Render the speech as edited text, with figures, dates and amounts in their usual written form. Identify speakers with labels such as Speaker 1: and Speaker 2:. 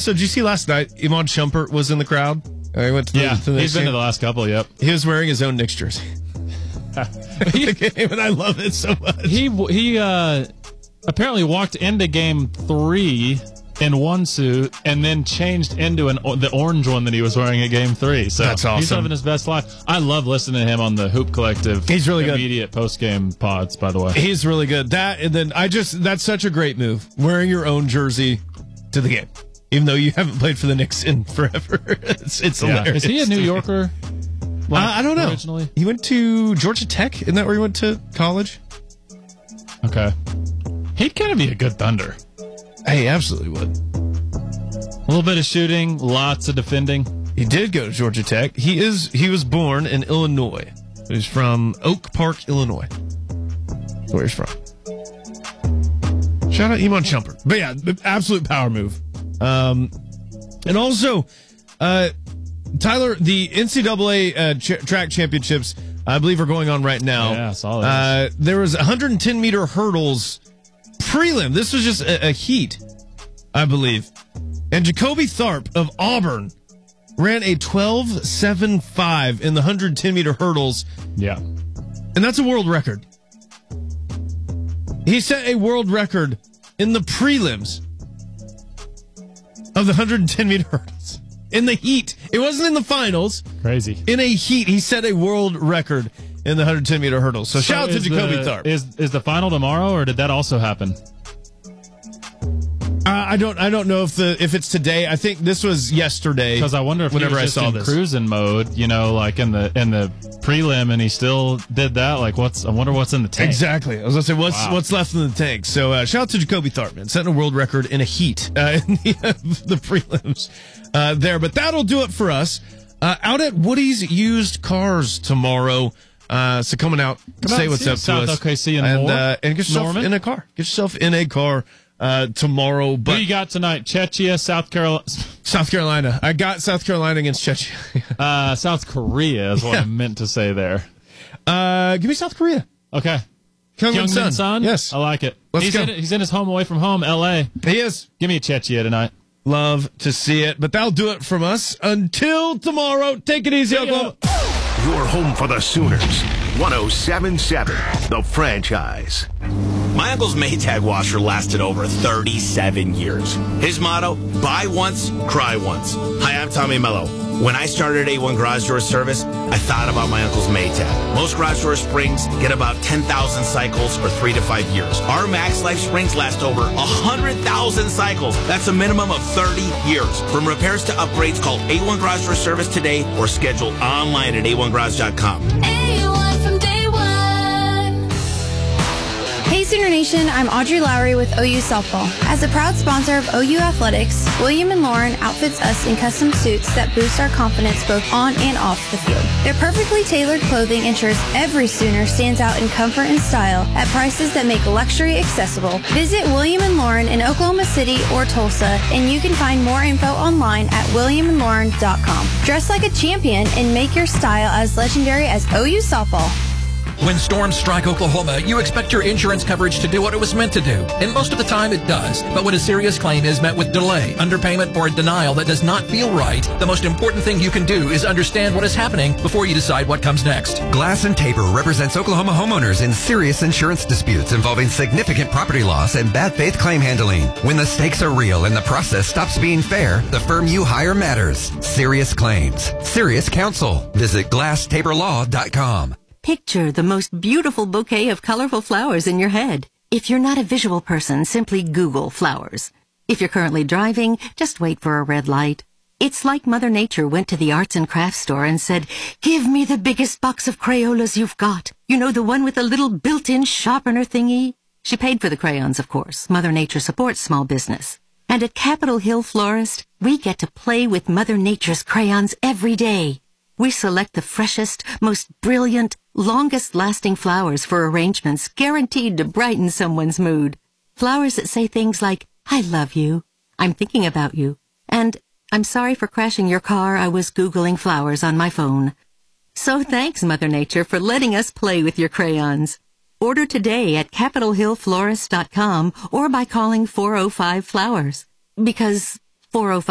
Speaker 1: Also, did you see last night, Iman Shumpert was in the crowd? He went to the
Speaker 2: he's been to the last couple, yep.
Speaker 1: He was wearing his own Knicks jersey. And I love it so much.
Speaker 2: He apparently walked into game 3 in one suit and then changed into the orange one that he was wearing at game 3. So
Speaker 1: that's awesome.
Speaker 2: He's living his best life. I love listening to him on the Hoop Collective.
Speaker 1: He's really good.
Speaker 2: Immediate post-game pods, by the way.
Speaker 1: He's really good. That's such a great move. Wearing your own jersey to the game. Even though you haven't played for the Knicks in forever. It's hilarious.
Speaker 2: Is he a New Yorker?
Speaker 1: I don't know.
Speaker 2: Originally?
Speaker 1: He went to Georgia Tech. Isn't that where he went to college?
Speaker 2: Okay. He'd kind of be a good Thunder.
Speaker 1: He absolutely would.
Speaker 2: A little bit of shooting, lots of defending.
Speaker 1: He did go to Georgia Tech. He was born in Illinois. He's from Oak Park, Illinois. That's where he's from. Shout out Iman Shumpert. But yeah, absolute power move. And also, Tyler, the NCAA track championships, I believe, are going on right now.
Speaker 2: Yeah, I saw that.
Speaker 1: There was 110-meter hurdles prelim. This was just a heat, I believe. And Jacoby Tharp of Auburn ran a 12.75 in the 110-meter hurdles.
Speaker 2: Yeah.
Speaker 1: And that's a world record. He set a world record in the prelims of the 110-meter hurdles. In the heat. It wasn't in the finals.
Speaker 2: Crazy.
Speaker 1: In a heat, he set a world record in the 110-meter hurdles. So shout out to Jacoby Tharp.
Speaker 2: Is the final tomorrow, or did that also happen?
Speaker 1: I don't know if it's today. I think this was yesterday.
Speaker 2: Because I wonder if whenever he was just in cruising mode, like in the prelim, and he still did that. Like, I wonder what's in the tank.
Speaker 1: Exactly. I was gonna say what's left in the tank. So shout out to Jacoby Tharp, man, setting a world record in a heat in the prelims there. But that'll do it for us. Out at Woody's Used Cars tomorrow. So coming out, say what's up to
Speaker 2: South
Speaker 1: us.
Speaker 2: OKC and
Speaker 1: get yourself in a car. Get yourself in a car. Tomorrow. But
Speaker 2: who you got tonight? Czechia, South Carolina.
Speaker 1: South Carolina. I got South Carolina against Czechia.
Speaker 2: South Korea is what I meant to say there.
Speaker 1: Give me South Korea.
Speaker 2: Okay.
Speaker 1: Kyungmin Son. Yes.
Speaker 2: I like it.
Speaker 1: Let's go.
Speaker 2: He's in his home away from home, L.A.
Speaker 1: He is.
Speaker 2: Give me a Czechia tonight.
Speaker 1: Love to see it. But that'll do it from us. Until tomorrow, take it easy, Oklahoma.
Speaker 3: Your home for the Sooners. 107.7, The Franchise.
Speaker 4: My uncle's Maytag washer lasted over 37 years. His motto, buy once, cry once. Hi, I'm Tommy Mello. When I started A1 Garage Door Service, I thought about my uncle's Maytag. Most garage door springs get about 10,000 cycles for 3 to 5 years. Our Max Life springs last over 100,000 cycles. That's a minimum of 30 years. From repairs to upgrades, call A1 Garage Door Service today or schedule online at a1garage.com.
Speaker 5: A1 from day one. Hey Sooner Nation, I'm Audrey Lowry with OU Softball. As a proud sponsor of OU Athletics, William & Lauren outfits us in custom suits that boost our confidence both on and off the field. Their perfectly tailored clothing ensures every Sooner stands out in comfort and style at prices that make luxury accessible. Visit William & Lauren in Oklahoma City or Tulsa, and you can find more info online at williamandlauren.com. Dress like a champion and make your style as legendary as OU Softball.
Speaker 6: When storms strike Oklahoma, you expect your insurance coverage to do what it was meant to do. And most of the time it does. But when a serious claim is met with delay, underpayment, or a denial that does not feel right, the most important thing you can do is understand what is happening before you decide what comes next.
Speaker 7: Glass & Tabor represents Oklahoma homeowners in serious insurance disputes involving significant property loss and bad faith claim handling. When the stakes are real and the process stops being fair, the firm you hire matters. Serious claims. Serious counsel. Visit GlassTaborLaw.com.
Speaker 8: Picture the most beautiful bouquet of colorful flowers in your head. If you're not a visual person, simply Google flowers. If you're currently driving, just wait for a red light. It's like Mother Nature went to the arts and crafts store and said, "Give me the biggest box of Crayolas you've got. You know, the one with the little built-in sharpener thingy?" She paid for the crayons, of course. Mother Nature supports small business. And at Capitol Hill Florist, we get to play with Mother Nature's crayons every day. We select the freshest, most brilliant, longest-lasting flowers for arrangements guaranteed to brighten someone's mood. Flowers that say things like, "I love you," "I'm thinking about you," and "I'm sorry for crashing your car. I was Googling flowers on my phone." So thanks, Mother Nature, for letting us play with your crayons. Order today at CapitolHillFlorist.com or by calling 405-FLOWERS. Because 405